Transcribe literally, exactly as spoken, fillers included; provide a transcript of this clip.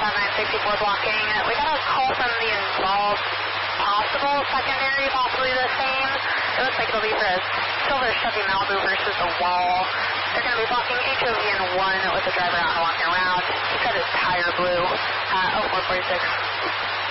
five nine sixty-four blocking. We got a call from the involved possible secondary, possibly the same. It looks like it'll be for a silver Chevy Malibu versus a wall. They're going to be blocking H O V N one with the driver not walking around. He said his tire blew. Uh, oh four four six.